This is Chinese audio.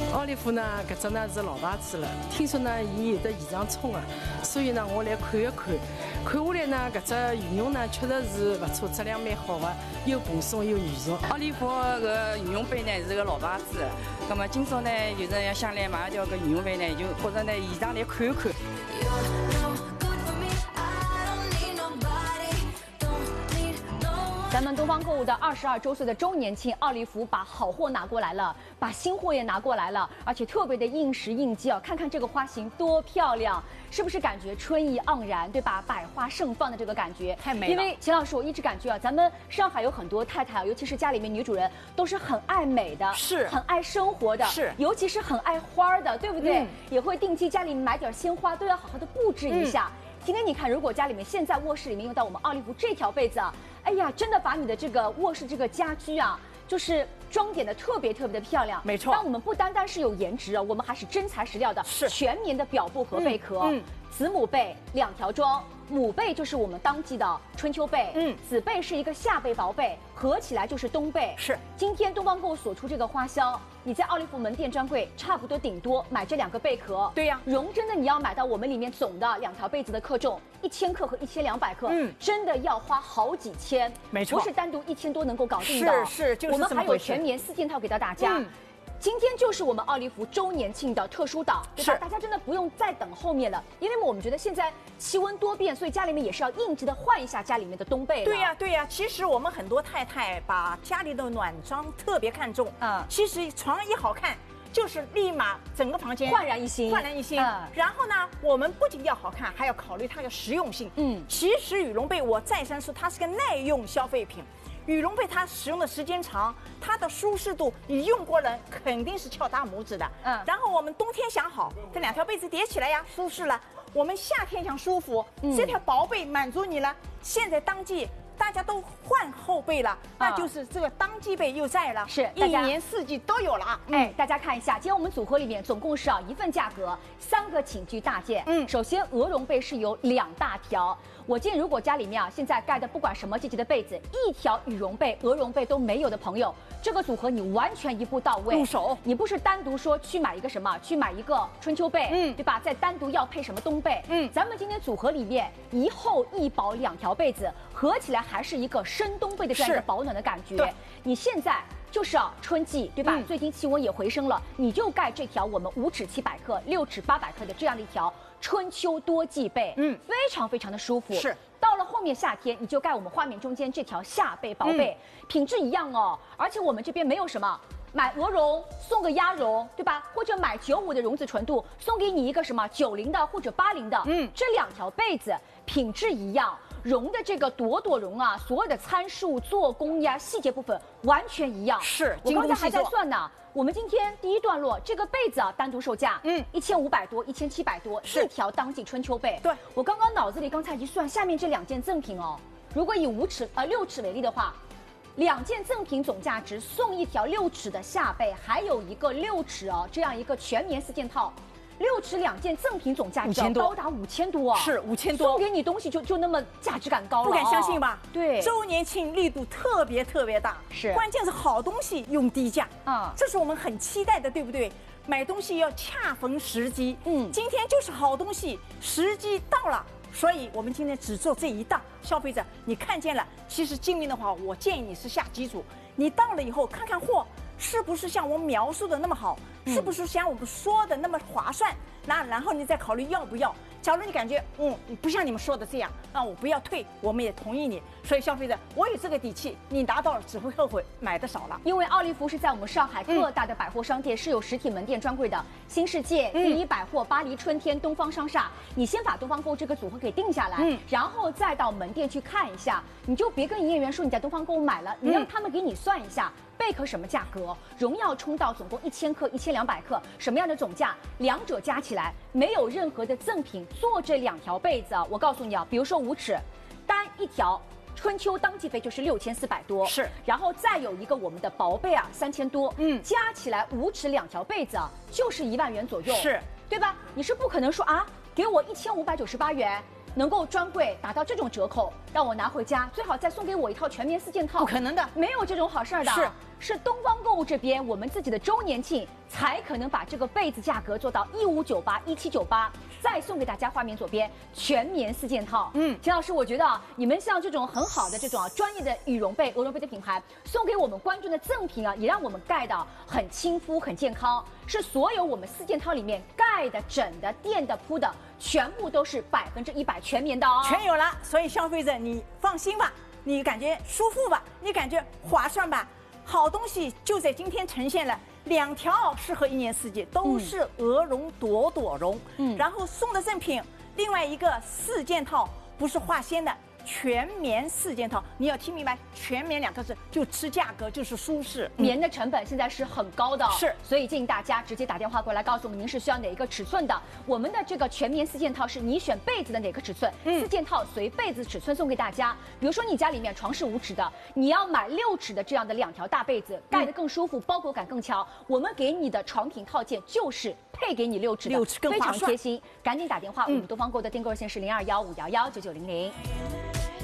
奥利弗呢，搿只呢是老牌子了，听说呢伊有得现场冲啊，所以呢我来看一看。看下来呢，搿只羽绒呢确实是勿错，质量蛮好的，又蓬松又软熟。 奥利弗搿羽绒被呢是个老牌子，那么今朝呢就是要想来买一条搿羽绒被呢，就觉着呢现场来看一看。 咱们东方购物的22周岁的周年庆，奥利弗把好货拿过来了，把新货也拿过来了，而且特别的应时应季啊！看看这个花型多漂亮，是不是感觉春意盎然，对吧？百花盛放的这个感觉太美了。 因为秦老师，我一直感觉啊，咱们上海有很多太太啊，尤其是家里面女主人，都是很爱美的， 是很爱生活的， 是， 尤其是很爱花的，对不对？也会定期家里买点鲜花，都要好好的布置一下。今天你看，如果家里面现在卧室里面用到我们奥利弗这条被子啊，哎呀，真的把你的这个卧室这个家居啊，就是装点的特别的漂亮。 没错。 但我们不单单是有颜值啊，我们还是真材实料的， 是全棉的表布和贝壳。子母被2条装，母被就是我们当季的春秋被，子被是一个夏被薄被，合起来就是冬被。是，今天东方购物所出这个花销，你在奥利弗门店专柜差不多顶多买这2个贝壳。对呀，绒针的你要买到我们里面总的2条被子的克重1000克和1200克，真的要花好几千，没错，不是单独1000多能够搞定的。是，就是这么回事。我们还有全棉4件套给到大家。今天就是我们奥利弗周年庆的特殊档，对吧？大家真的不用再等后面了，因为我们觉得现在气温多变，所以家里面也是要应急的换一下家里面的冬被。 对呀。其实我们很多太太把家里的暖装特别看重，其实床一好看，就是立马整个房间焕然一新。 然后呢，我们不仅要好看，还要考虑它的实用性。其实羽绒被我再三说，它是个耐用消费品。羽绒被它使用的时间长，它的舒适度，你用过人肯定是翘大拇指的。然后我们冬天想好，这2条被子叠起来呀，舒适了。我们夏天想舒服，这条薄被满足你了。现在当季大家都换厚被了，那就是这个当季被又在了，是1年4季都有了。 哎，大家看一下，今天我们组合里面总共是一份价格，3个寝具大件。首先鹅绒被是有2大条。我建议，如果家里面现在盖的不管什么季节的被子，1条羽绒被、鹅绒被都没有的朋友，这个组合你完全一步到位入手。你不是单独说去买一个什么，去买一个春秋被，对吧？再单独要配什么冬被，咱们今天组合里面1厚1薄2条被子，合起来还是一个深冬被的这样一个保暖的感觉。你现在就是春季，对吧？最近气温也回升了，你就盖这条我们5尺700克、6尺800克的这样的一条春秋多季被，非常的舒服。是，到了后面夏天，你就盖我们画面中间这条夏被薄被，品质一样哦。而且我们这边没有什么买鹅绒送个鸭绒，对吧？或者买95的绒子纯度，送给你一个什么90的或者80的，这2条被子品质一样。绒的这个朵绒啊，所有的参数、做工呀、细节部分完全一样。是，我刚才还在算呢。我们今天第一段落这个被子啊，单独售价1500多、1700多，一条当季春秋被。对，我刚刚脑子里刚才一算，下面这2件赠品哦，如果以6尺为例的话，2件赠品总价值送1条6尺的夏被，还有一个6尺哦，这样一个全棉4件套。6尺2件赠品总价值高达5000多啊！是5000多，送给你东西就那么价值感高了， 不敢相信吧？ 对， 周年庆力度特别大，是关键是好东西用低价啊，这是我们很期待的，对不对？买东西要恰逢时机，今天就是好东西，时机到了。所以我们今天只做这一档，消费者你看见了，其实精明的话，我建议你是下机组，你到了以后看看货是不是像我描述的那么好，是不是像我们说的那么划算，然后你再考虑要不要。假如你感觉你不像你们说的这样，那我不要退，我们也同意你。所以消费者，我有这个底气，你拿到了只会后悔买的少了。 因为奥利弗是在我们上海各大的百货商店是有实体门店专柜的，新世界、第一百货、巴黎春天、东方商厦，你先把东方购这个组合给定下来，然后再到门店去看一下，你就别跟营业员说你在东方购物买了，你让他们给你算一下。贝壳什么价格？荣耀冲到总共1000克、1200克，什么样的总价？两者加起来没有任何的赠品，做这2条被子啊，我告诉你啊，比如说5尺，单一条春秋当季被就是6400多，是，然后再有一个我们的薄被啊3000多，加起来5尺2条被子啊，就是1万元左右，是，对吧？你是不可能说啊，给我1598元。 能够专柜打到这种折扣，让我拿回家，最好再送给我一套全棉4件套。 不可能的， 没有这种好事儿的。是东方购物这边我们自己的周年庆才可能把这个被子价格做到1598、1798，再送给大家。画面左边全棉4件套。秦老师，我觉得你们像这种很好的这种专业的羽绒被、鹅绒被的品牌，送给我们观众的赠品啊，也让我们盖的很亲肤、很健康。是所有我们4件套里面盖的、枕的、垫的、铺的，全部都是100%全棉的哦， 全有了。所以消费者你放心吧，你感觉舒服吧，你感觉划算吧。好东西就在今天呈现了2条，适合1年4季，都是鹅绒朵朵绒。然后送的赠品，另外一个4件套，不是化纤的。全棉4件套，你要听明白，全棉2个字就吃价格，就是舒适。 棉的成本现在是很高的， 是， 所以建议大家直接打电话过来，告诉我们您是需要哪一个尺寸的。我们的这个全棉4件套是你选被子的哪个尺寸，4件套随被子尺寸送给大家。比如说你家里面床是5尺的，你要买6尺的这样的2条大被子，盖得更舒服，包裹感更强。我们给你的床品套件就是配给你6尺的，6尺更划算，非常贴心。赶紧打电话，我们东方购的订购热线是0215119900。